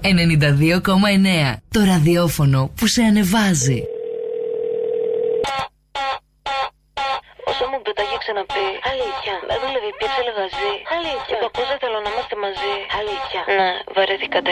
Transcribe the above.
92,9. Το ραδιόφωνο που σε ανεβάζει. Όσο μου το έχει ξαναπεί. Αλήθεια. Δεν δουλεύει, πιέψε λεγαζί. Αλήθεια. Και παππούς δεν θέλω να είμαστε μαζί. Αλήθεια. Ναι, βαρέθηκα.